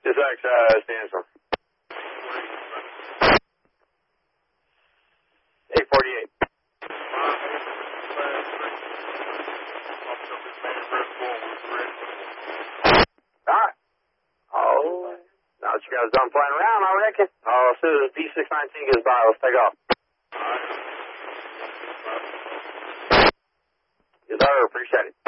Yes, X, Stanson. 848. Alright. Oh, now that you guys done flying around, I reckon. As soon as P619 gets by, let's take off. Yes, sir. Appreciate it.